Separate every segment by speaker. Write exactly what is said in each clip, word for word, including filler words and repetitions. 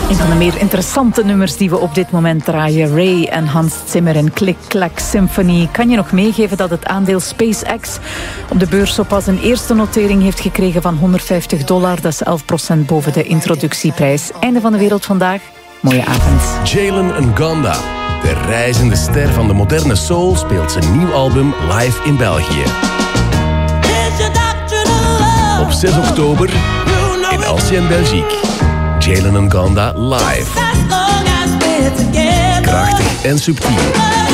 Speaker 1: Een van de meer interessante nummers die we op dit moment draaien. Ray en Hans Zimmer en Click Clack Symphony. Kan je nog meegeven dat het aandeel SpaceX op de beurs zo pas een eerste notering heeft gekregen van honderdvijftig dollar. Dat is elf procent boven de introductieprijs. Einde van de wereld vandaag. Mooie avond.
Speaker 2: Jalen Ngonda, de reizende ster van de moderne soul, speelt zijn nieuw album live in België. Op zes oktober in Ancien Belgique. Jalen Ngonda live. Krachtig en subtiel.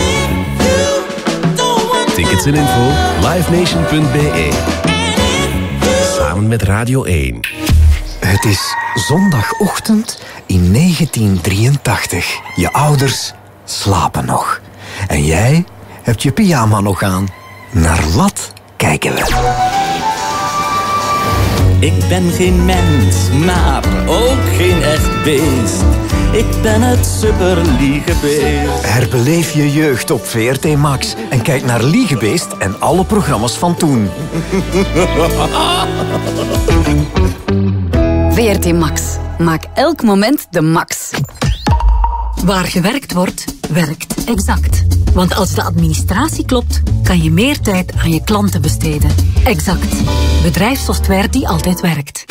Speaker 2: Tickets en info livenation punt b e. Samen met Radio één.
Speaker 3: Het is zondagochtend in negentien drieëntachtig. Je ouders slapen nog. En jij hebt je pyjama nog aan. Naar wat kijken we?
Speaker 4: Ik ben geen mens, maar ook geen echt beest. Ik ben het superliegebeest.
Speaker 3: Herbeleef je jeugd op V R T Max en kijk naar Liegebeest en alle programma's van toen.
Speaker 5: V R T Max. Maak elk moment de max. Waar gewerkt wordt, werkt Exact. Want als de administratie klopt, kan je meer tijd aan je klanten besteden. Exact. Bedrijfssoftware die altijd werkt.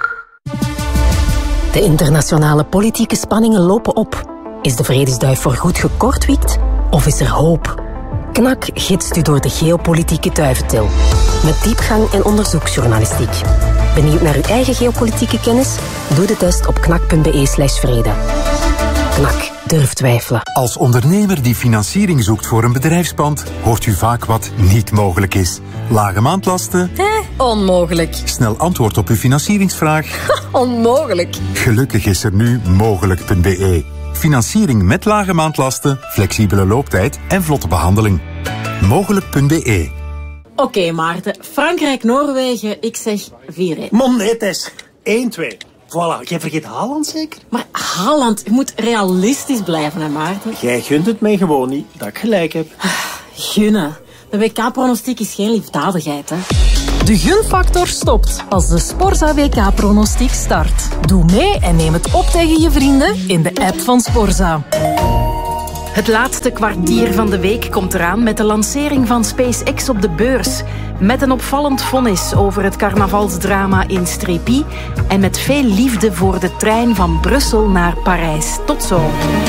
Speaker 6: De internationale politieke spanningen lopen op. Is de vredesduif voorgoed gekortwiekt? Of is er hoop? Knak gidst u door de geopolitieke duiventil. Met diepgang en onderzoeksjournalistiek. Benieuwd naar uw eigen geopolitieke kennis? Doe de test op knak punt b e slash vrede. Knak. Durf twijfelen.
Speaker 7: Als ondernemer die financiering zoekt voor een bedrijfspand, hoort u vaak wat niet mogelijk is. Lage maandlasten?
Speaker 6: Eh, onmogelijk.
Speaker 7: Snel antwoord op uw financieringsvraag?
Speaker 6: Onmogelijk.
Speaker 7: Gelukkig is er nu mogelijk punt b e. Financiering met lage maandlasten, flexibele looptijd en vlotte behandeling. mogelijk punt b e.
Speaker 8: Oké, okay, Maarten. Frankrijk-Noorwegen, ik zeg vier één.
Speaker 9: Man, nee, Tess. één twee. Voilà, jij vergeet Haaland zeker?
Speaker 8: Maar Haaland, je moet realistisch blijven, hè, Maarten?
Speaker 9: Jij gunt het mij gewoon niet, dat ik gelijk heb.
Speaker 8: Gunnen. De W K-pronostiek is geen liefdadigheid, hè.
Speaker 1: De gunfactor stopt als de Sporza W K-pronostiek start. Doe mee en neem het op tegen je vrienden in de app van Sporza. Het laatste kwartier van de week komt eraan met de lancering van SpaceX op de beurs. Met een opvallend vonnis over het carnavalsdrama in Strépy en met veel liefde voor de trein van Brussel naar Parijs. Tot zo.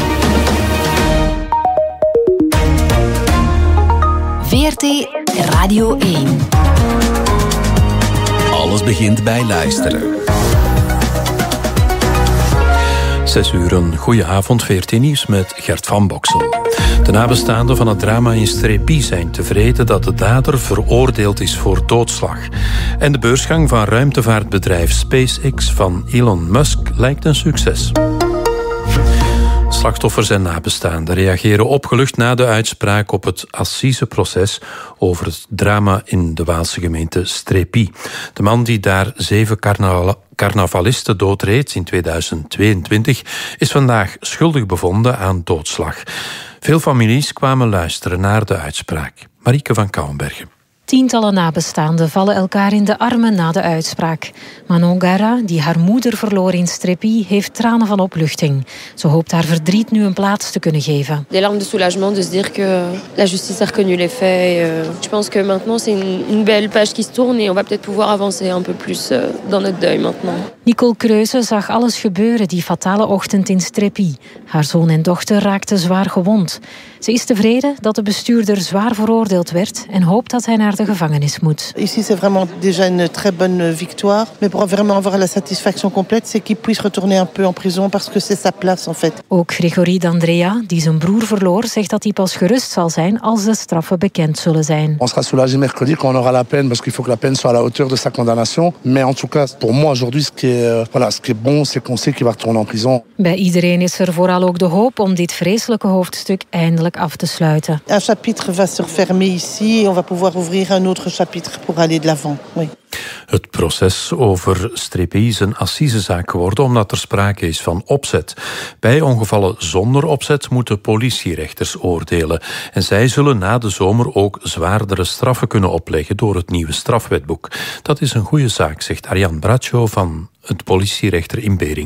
Speaker 5: V R T Radio één.
Speaker 2: Alles begint bij luisteren.
Speaker 10: Zes uur, een goeie avond, V R T Nieuws met Gert van Boksel. De nabestaanden van het drama in Strépy zijn tevreden dat de dader veroordeeld is voor doodslag. En de beursgang van ruimtevaartbedrijf SpaceX van Elon Musk lijkt een succes. Slachtoffers en nabestaanden reageren opgelucht na de uitspraak op het assiseproces over het drama in de Waalse gemeente Strépy. De man die daar zeven carnaval carnavalisten doodreed in tweeduizend tweeëntwintig is vandaag schuldig bevonden aan doodslag. Veel families kwamen luisteren naar de uitspraak. Marieke van Kouwenbergen.
Speaker 11: Tientallen nabestaanden vallen elkaar in de armen na de uitspraak. Manon Gara, die haar moeder verloor in Strépy, heeft tranen van opluchting. Ze hoopt haar verdriet nu een plaats te kunnen geven.
Speaker 12: Des larmes de soulagement de se dire que la justice a reconnu les faits. Je pense que maintenant c'est une belle page qui se tourne et on va peut-être pouvoir avancer un peu plus dans notre deuil maintenant.
Speaker 11: Nicole Kreuze zag alles gebeuren die fatale ochtend in Strépy. Haar zoon en dochter raakten zwaar gewond. Ze is tevreden dat de bestuurder zwaar veroordeeld werd en hoopt dat hij naar de gevangenis moet.
Speaker 13: Ici c'est vraiment déjà une très bonne victoire, mais pour vraiment avoir la satisfaction complète, c'est qu'il puisse retourner un peu en prison parce que c'est sa place en fait.
Speaker 11: Ook Gregory D'Andrea, die zijn broer verloor, zegt dat hij pas gerust zal zijn als de straffen bekend zullen zijn.
Speaker 14: On sera soulagé mercredi quand on aura la peine parce qu'il faut que la peine soit à la hauteur de sa condamnation, mais en tout cas pour moi aujourd'hui ce qui est voilà, ce qui est bon, c'est qu'on sait qu'il va retourner en prison.
Speaker 11: Bij iedereen is er vooral ook de hoop om dit vreselijke hoofdstuk eindelijk af te sluiten.
Speaker 13: Un chapitre va se refermer ici et on va pouvoir ouvrir un autre chapitre pour aller de l'avant. Oui.
Speaker 10: Het proces over Strépy is een assisezaak geworden omdat er sprake is van opzet. Bij ongevallen zonder opzet moeten politierechters oordelen. En zij zullen na de zomer ook zwaardere straffen kunnen opleggen door het nieuwe strafwetboek. Dat is een goede zaak, zegt Ariane Braccio van het politierechter in Beringen.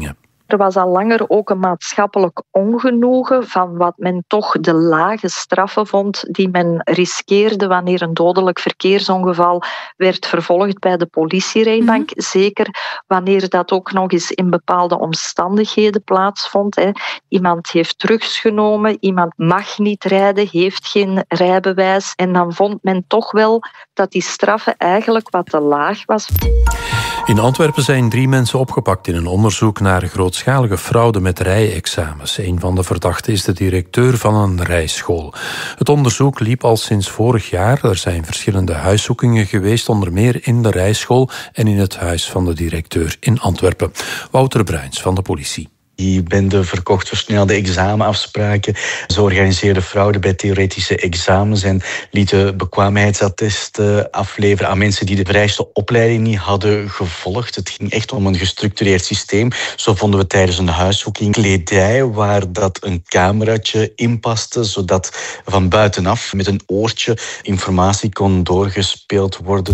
Speaker 15: Er was al langer ook een maatschappelijk ongenoegen van wat men toch de lage straffen vond die men riskeerde wanneer een dodelijk verkeersongeval werd vervolgd bij de politierechtbank. Mm-hmm. Zeker wanneer dat ook nog eens in bepaalde omstandigheden plaatsvond. Hè. Iemand heeft drugs genomen, iemand mag niet rijden, heeft geen rijbewijs. En dan vond men toch wel dat die straffen eigenlijk wat te laag was.
Speaker 10: In Antwerpen zijn drie mensen opgepakt in een onderzoek naar grootschalige fraude met rijexamens. Een van de verdachten is de directeur van een rijschool. Het onderzoek liep al sinds vorig jaar. Er zijn verschillende huiszoekingen geweest, onder meer in de rijschool en in het huis van de directeur in Antwerpen. Wouter Bruins van de politie.
Speaker 16: Die bende verkocht versnelde examenafspraken. Ze organiseerden fraude bij theoretische examens en lieten bekwaamheidsattesten afleveren aan mensen die de vereiste opleiding niet hadden gevolgd. Het ging echt om een gestructureerd systeem. Zo vonden we tijdens een huiszoeking kledij waar dat een cameraatje in paste, zodat van buitenaf met een oortje informatie kon doorgespeeld worden.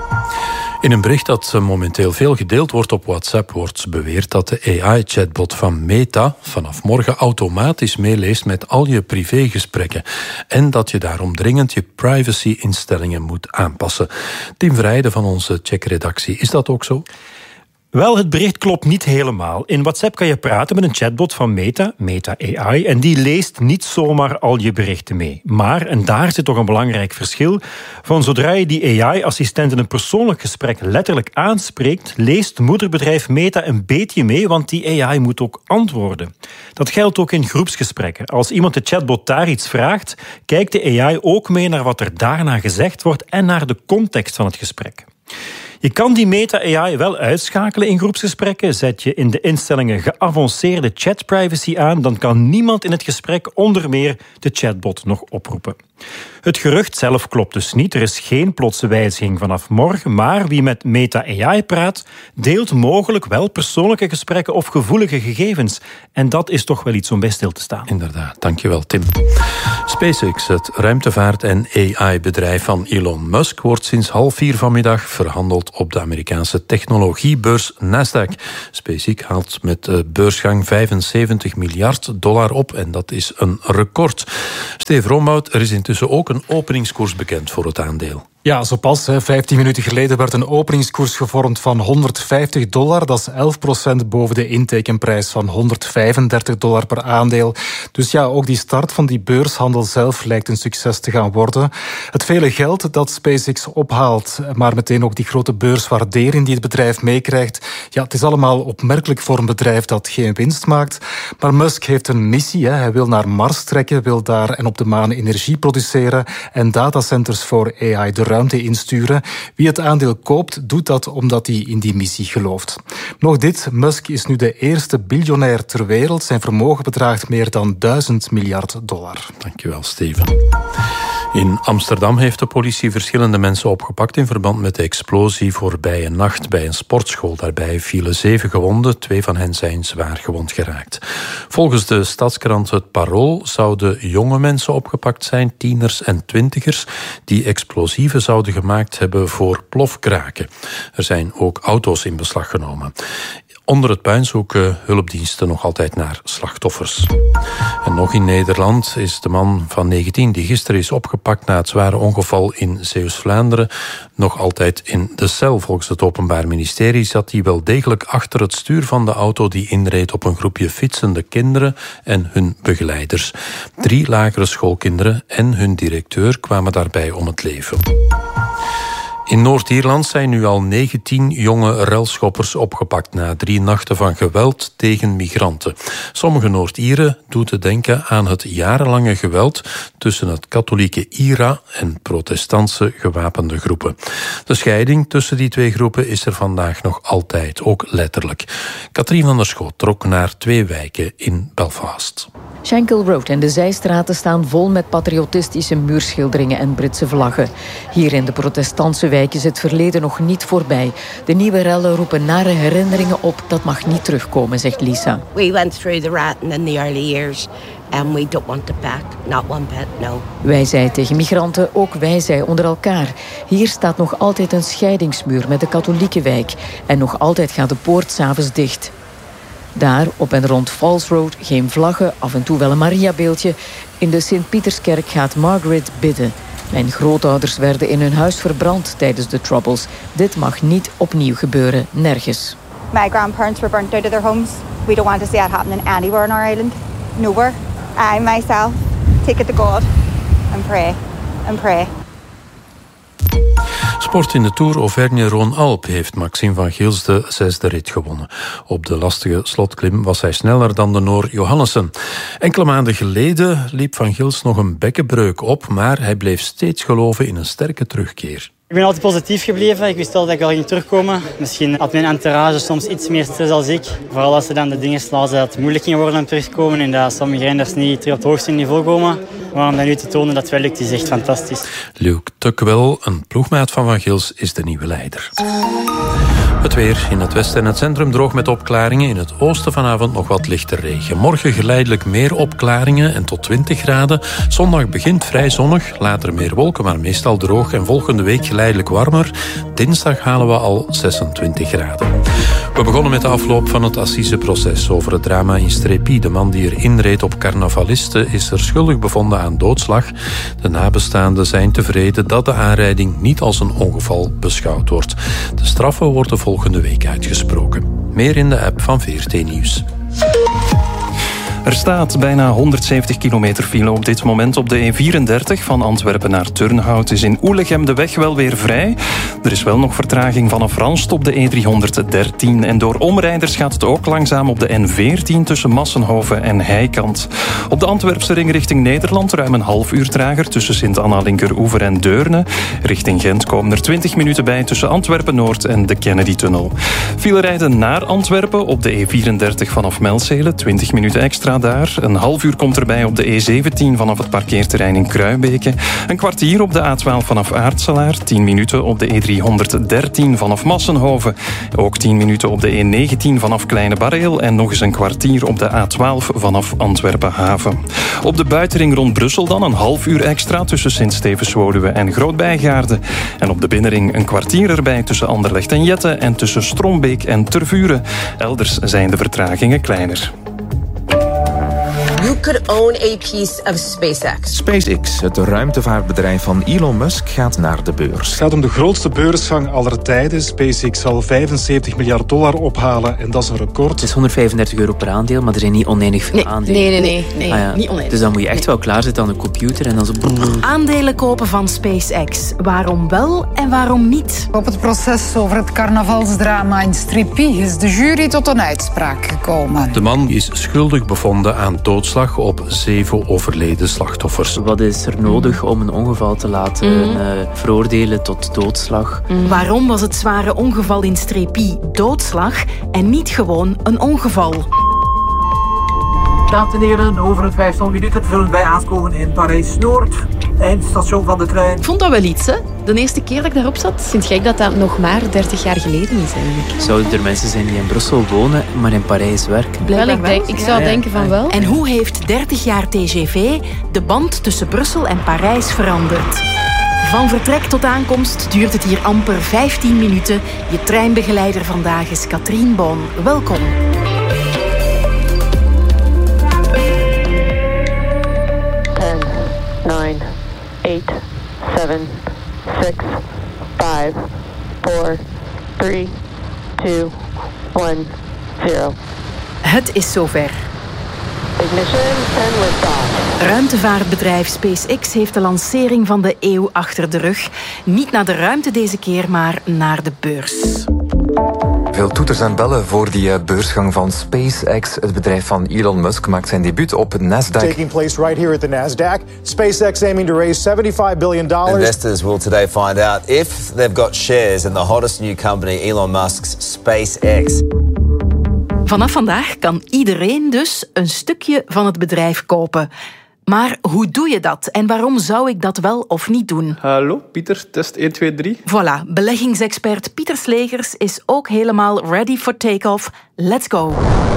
Speaker 10: In een bericht dat momenteel veel gedeeld wordt op WhatsApp wordt beweerd dat de A I-chatbot van Meta vanaf morgen automatisch meeleest met al je privégesprekken en dat je daarom dringend je privacy-instellingen moet aanpassen. Tim Verheijden van onze Check-redactie, is dat ook zo?
Speaker 17: Wel, het bericht klopt niet helemaal. In WhatsApp kan je praten met een chatbot van Meta, Meta A I, en die leest niet zomaar al je berichten mee. Maar, en daar zit toch een belangrijk verschil, van zodra je die A I-assistent in een persoonlijk gesprek letterlijk aanspreekt, leest moederbedrijf Meta een beetje mee, want die A I moet ook antwoorden. Dat geldt ook in groepsgesprekken. Als iemand de chatbot daar iets vraagt, kijkt de A I ook mee naar wat er daarna gezegd wordt en naar de context van het gesprek. Je kan die Meta-A I wel uitschakelen in groepsgesprekken. Zet je in de instellingen geavanceerde chatprivacy aan, dan kan niemand in het gesprek onder meer de chatbot nog oproepen. Het gerucht zelf klopt dus niet. Er is geen plotse wijziging vanaf morgen, maar wie met Meta-A I praat, deelt mogelijk wel persoonlijke gesprekken of gevoelige gegevens. En dat is toch wel iets om bij stil te staan.
Speaker 10: Inderdaad, dankjewel Tim. SpaceX, het ruimtevaart- en A I-bedrijf van Elon Musk, wordt sinds half vier vanmiddag verhandeld op de Amerikaanse technologiebeurs Nasdaq. SpaceX haalt met de beursgang vijfenzeventig miljard dollar op en dat is een record. Steve Rombout, er is intussen ook een openingskoers bekend voor het aandeel.
Speaker 18: Ja, zo pas. vijftien minuten geleden werd een openingskoers gevormd van honderdvijftig dollar. Dat is elf procent boven de intekenprijs van honderdvijfendertig dollar per aandeel. Dus ja, ook die start van die beurshandel zelf lijkt een succes te gaan worden. Het vele geld dat SpaceX ophaalt, maar meteen ook die grote beurswaardering die het bedrijf meekrijgt. Ja, het is allemaal opmerkelijk voor een bedrijf dat geen winst maakt. Maar Musk heeft een missie. Hè. Hij wil naar Mars trekken, wil daar en op de maan energie produceren en datacenters voor A I de ruimte insturen. Wie het aandeel koopt, doet dat omdat hij in die missie gelooft. Nog dit, Musk is nu de eerste biljonair ter wereld. Zijn vermogen bedraagt meer dan duizend miljard dollar.
Speaker 10: Dankjewel, Steven. In Amsterdam heeft de politie verschillende mensen opgepakt in verband met de explosie voorbije nacht bij een sportschool. Daarbij vielen zeven gewonden, twee van hen zijn zwaar gewond geraakt. Volgens de Stadskrant Het Parool zouden jonge mensen opgepakt zijn, tieners en twintigers, die explosieven zouden gemaakt hebben voor plofkraken. Er zijn ook auto's in beslag genomen. Onder het puin zoeken hulpdiensten nog altijd naar slachtoffers. En nog in Nederland is de man van negentien die gisteren is opgepakt na het zware ongeval in Zeeuws-Vlaanderen nog altijd in de cel. Volgens het Openbaar Ministerie zat hij wel degelijk achter het stuur van de auto die inreed op een groepje fietsende kinderen en hun begeleiders. Drie lagere schoolkinderen en hun directeur kwamen daarbij om het leven. In Noord-Ierland zijn nu al negentien jonge relschoppers opgepakt na drie nachten van geweld tegen migranten. Sommige Noord-Ieren doen te denken aan het jarenlange geweld tussen het katholieke I R A en protestantse gewapende groepen. De scheiding tussen die twee groepen is er vandaag nog altijd, ook letterlijk. Katrien van der Schoot trok naar twee wijken in Belfast.
Speaker 19: Shankill Road en de zijstraten staan vol met patriotistische muurschilderingen en Britse vlaggen. Hier in de protestantse wijk is het verleden nog niet voorbij. De nieuwe rellen roepen nare herinneringen op. Dat mag niet terugkomen, zegt Lisa.
Speaker 20: We went through the ratting in the early years and we don't want it back. Not one bit, no.
Speaker 19: Wij zei tegen migranten, ook wij zei onder elkaar. Hier staat nog altijd een scheidingsmuur met de katholieke wijk. En nog altijd gaat de poort 's avonds dicht. Daar, op en rond Falls Road, geen vlaggen, af en toe wel een Mariabeeldje. In de Sint-Pieterskerk gaat Margaret bidden. Mijn grootouders werden in hun huis verbrand tijdens de Troubles. Dit mag niet opnieuw gebeuren, nergens.
Speaker 21: My grandparents were burnt out of their homes. We don't want to see that happening anywhere on our island. Nowhere. I myself take it to God and pray and pray.
Speaker 10: Sport in de Tour Auvergne-Rhône-Alpes heeft Maxime van Gils de zesde rit gewonnen. Op de lastige slotklim was hij sneller dan de Noor Johannessen. Enkele maanden geleden liep Van Gils nog een bekkenbreuk op, maar hij bleef steeds geloven in een sterke terugkeer.
Speaker 22: Ik ben altijd positief gebleven. Ik wist wel dat ik al ging terugkomen. Misschien had mijn entourage soms iets meer stress als ik. Vooral als ze dan de dingen slazen dat het moeilijk ging worden om terug te komen en dat sommige renners niet terug op het hoogste niveau komen. Maar om dat nu te tonen dat het wel lukt, is echt fantastisch.
Speaker 10: Luc Tuckwell, een ploegmaat van Van Gils, is de nieuwe leider. Het weer in het westen en het centrum droog met opklaringen. In het oosten vanavond nog wat lichte regen. Morgen geleidelijk meer opklaringen en tot twintig graden. Zondag begint vrij zonnig, later meer wolken, maar meestal droog. En volgende week geleidelijk warmer. Dinsdag halen we al zesentwintig graden. We begonnen met de afloop van het assiseproces over het drama in Strépy. De man die erin reed op carnavalisten is er schuldig bevonden aan doodslag. De nabestaanden zijn tevreden dat de aanrijding niet als een ongeval beschouwd wordt. De straffen worden volgende week uitgesproken. Meer in de app van V R T Nieuws.
Speaker 23: Er staat bijna honderdzeventig kilometer file op dit moment op de E vierendertig van Antwerpen naar Turnhout. Is in Oelegem de weg wel weer vrij. Er is wel nog vertraging vanaf Ranst op de E driehonderddertien. En door omrijders gaat het ook langzaam op de N veertien tussen Massenhoven en Heikant. Op de Antwerpse ring richting Nederland ruim een half uur trager tussen Sint-Anna-Linkeroever en Deurne. Richting Gent komen er twintig minuten bij tussen Antwerpen-Noord en de Kennedy-tunnel. File rijden naar Antwerpen op de E vierendertig vanaf Melzele, twintig minuten extra daar. Een half uur komt erbij op de E zeventien vanaf het parkeerterrein in Kruibeke. Een kwartier op de A twaalf vanaf Aartselaar. tien minuten op de E driehonderddertien vanaf Massenhoven. Ook tien minuten op de E negentien vanaf Kleine Bareel. En nog eens een kwartier op de A twaalf vanaf Antwerpen-Haven. Op de buitenring rond Brussel dan een half uur extra tussen Sint-Stevens-Woluwe en Groot-Bijgaarde. En op de binnenring een kwartier erbij tussen Anderlecht en Jette en tussen Strombeek en Tervuren. Elders zijn de vertragingen kleiner.
Speaker 24: You could own a piece of SpaceX.
Speaker 25: SpaceX, het ruimtevaartbedrijf van Elon Musk, gaat naar de beurs.
Speaker 26: Het gaat om de grootste beursgang aller tijden. SpaceX zal vijfenzeventig miljard dollar ophalen en dat is een record.
Speaker 27: Het is honderdvijfendertig euro per aandeel, maar er zijn niet oneindig veel
Speaker 8: nee,
Speaker 27: aandelen.
Speaker 8: Nee, nee, nee. nee
Speaker 27: ah, ja.
Speaker 8: niet oneindig.
Speaker 27: Dus dan moet je echt wel klaarzitten aan de computer en dan zo...
Speaker 1: Aandelen kopen van SpaceX. Waarom wel en waarom niet?
Speaker 28: Op het proces over het carnavalsdrama in Strépy is de jury tot een uitspraak gekomen.
Speaker 10: De man is schuldig bevonden aan doodslag op zeven overleden slachtoffers.
Speaker 27: Wat is er nodig om een ongeval te laten mm. uh, veroordelen tot doodslag?
Speaker 1: Mm. Waarom was het zware ongeval in Strépy doodslag en niet gewoon een ongeval?
Speaker 29: Dames en heren, over een vijftal minuten zullen wij aankomen in Parijs-Noord. Eindstation van de trein.
Speaker 8: Ik vond dat wel iets, hè? De eerste keer dat ik daarop zat. Vind gek dat dat nog maar dertig jaar geleden is, eigenlijk.
Speaker 27: Zouden er mensen zijn die in Brussel wonen, maar in Parijs werken?
Speaker 8: Wel, ik, denk, ik zou ja. denken van wel.
Speaker 1: En hoe heeft dertig jaar T G V de band tussen Brussel en Parijs veranderd? Van vertrek tot aankomst duurt het hier amper vijftien minuten. Je treinbegeleider vandaag is Katrien Boon. Welkom.
Speaker 30: nine, eight, seven, six, five, four, three, two, one, zero.
Speaker 1: Het is zover.
Speaker 30: Ignition and liftoff.
Speaker 1: Ruimtevaartbedrijf SpaceX heeft de lancering van de eeuw achter de rug. Niet naar de ruimte deze keer, maar naar de beurs.
Speaker 31: Veel toeters en bellen voor die beursgang van SpaceX. Het bedrijf van Elon Musk maakt zijn debuut op Nasdaq.
Speaker 32: Taking place right here at the Nasdaq. SpaceX aiming to raise seventy-five billion dollars.
Speaker 33: Investors will today find out if they've got shares in the hottest new company, Elon Musk's SpaceX.
Speaker 1: Vanaf vandaag kan iedereen dus een stukje van het bedrijf kopen. Maar hoe doe je dat en waarom zou ik dat wel of niet doen?
Speaker 34: Hallo, Pieter, test één, twee, drie.
Speaker 1: Voilà, beleggingsexpert Pieter Slegers is ook helemaal ready for take-off. Let's go.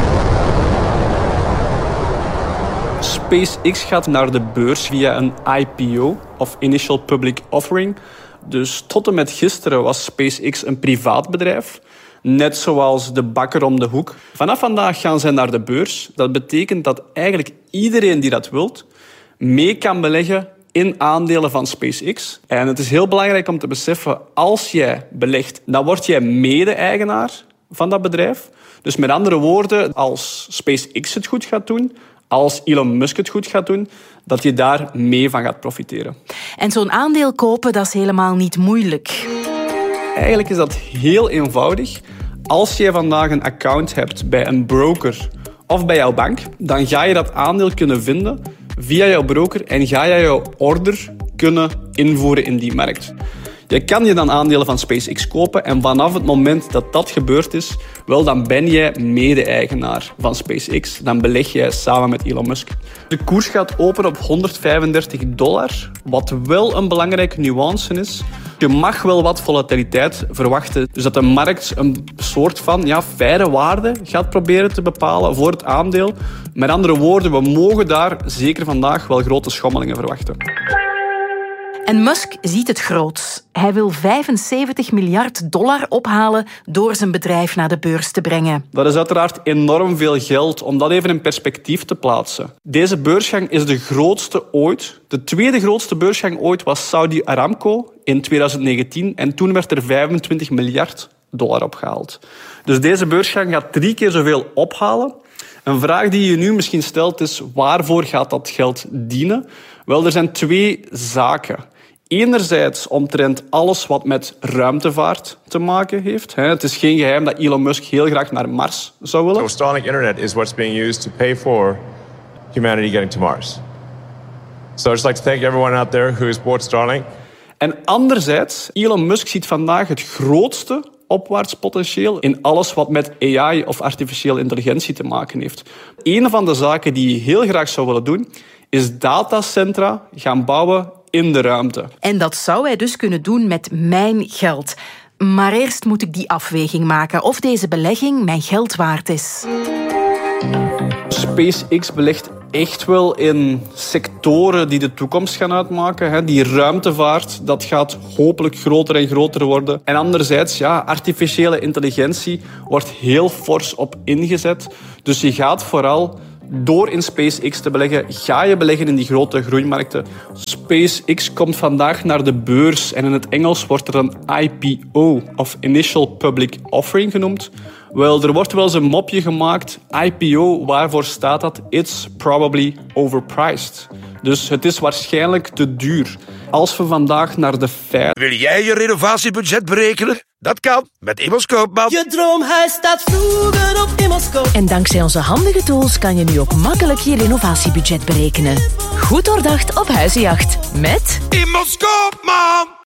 Speaker 34: SpaceX gaat naar de beurs via een I P O, of Initial Public Offering. Dus tot en met gisteren was SpaceX een privaat bedrijf. Net zoals de bakker om de hoek. Vanaf vandaag gaan zij naar de beurs. Dat betekent dat eigenlijk iedereen die dat wilt mee kan beleggen in aandelen van SpaceX. En het is heel belangrijk om te beseffen, als jij belegt, dan word jij mede-eigenaar van dat bedrijf. Dus met andere woorden, als SpaceX het goed gaat doen, als Elon Musk het goed gaat doen, dat je daar mee van gaat profiteren.
Speaker 2: En zo'n aandeel kopen, dat is helemaal niet moeilijk.
Speaker 34: Eigenlijk is dat heel eenvoudig. Als jij vandaag een account hebt bij een broker of bij jouw bank, dan ga je dat aandeel kunnen vinden via jouw broker en ga je jouw order kunnen invoeren in die markt. Je kan je dan aandelen van SpaceX kopen en vanaf het moment dat dat gebeurd is, wel, dan ben jij mede-eigenaar van SpaceX. Dan beleg jij samen met Elon Musk. De koers gaat open op honderdvijfendertig dollar, wat wel een belangrijke nuance is. Je mag wel wat volatiliteit verwachten. Dus dat de markt een soort van ja, faire waarde gaat proberen te bepalen voor het aandeel. Met andere woorden, we mogen daar zeker vandaag wel grote schommelingen verwachten.
Speaker 2: En Musk ziet het groot. Hij wil vijfenzeventig miljard dollar ophalen door zijn bedrijf naar de beurs te brengen.
Speaker 34: Dat is uiteraard enorm veel geld, om dat even in perspectief te plaatsen. Deze beursgang is de grootste ooit. De tweede grootste beursgang ooit was Saudi Aramco in twintig negentien en toen werd er vijfentwintig miljard dollar opgehaald. Dus deze beursgang gaat drie keer zoveel ophalen. Een vraag die je nu misschien stelt is, waarvoor gaat dat geld dienen? Wel, er zijn twee zaken. Enerzijds omtrent alles wat met ruimtevaart te maken heeft. Het is geen geheim dat Elon Musk heel graag naar Mars zou willen.
Speaker 3: So Starlink Internet is what's being used to pay for humanity getting to Mars. So I'd just like to thank everyone out there who has bought Starlink.
Speaker 34: En anderzijds, Elon Musk ziet vandaag het grootste opwaarts potentieel in alles wat met A I of artificiële intelligentie te maken heeft. Een van de zaken die hij heel graag zou willen doen, is datacentra gaan bouwen in de ruimte.
Speaker 2: En dat zou hij dus kunnen doen met mijn geld. Maar eerst moet ik die afweging maken of deze belegging mijn geld waard is.
Speaker 34: SpaceX belegt echt wel in sectoren die de toekomst gaan uitmaken. Die ruimtevaart, dat gaat hopelijk groter en groter worden. En anderzijds, ja, artificiële intelligentie wordt heel fors op ingezet. Dus je gaat vooral, door in SpaceX te beleggen, ga je beleggen in die grote groeimarkten. SpaceX komt vandaag naar de beurs en in het Engels wordt er een I P O, of Initial Public Offering genoemd. Wel, er wordt wel eens een mopje gemaakt. I P O, waarvoor staat dat? It's probably overpriced. Dus het is waarschijnlijk te duur. Als we vandaag naar de feiten...
Speaker 4: Wil jij je renovatiebudget berekenen? Dat kan met Immos Koopman.
Speaker 5: Je droomhuis staat vroeger op Immos Koopman.
Speaker 2: En dankzij onze handige tools kan je nu ook makkelijk je renovatiebudget berekenen. Goed doordacht op huizenjacht met
Speaker 4: Immos Koopman.